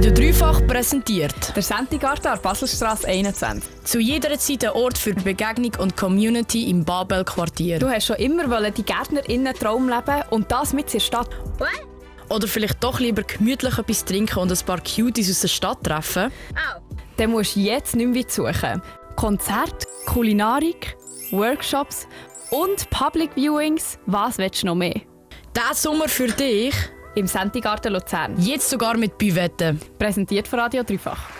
Radio Dreifach präsentiert der Sentigarten an der Baselstrasse 21. zu jeder Zeit ein Ort für Begegnung und Community im Babel-Quartier. Du hast schon immer die GärtnerInnen-Traum leben und das mit der Stadt. Oder vielleicht doch lieber gemütlich etwas trinken und ein paar Cuties aus der Stadt treffen? Dann musst du jetzt nicht mehr weit suchen. Konzerte, Kulinarik, Workshops und Public Viewings. Was willst du noch mehr? Diesen Sommer für dich. Im Sentigarten Luzern. Jetzt sogar mit Büvetten. Präsentiert von Radio Dreifach.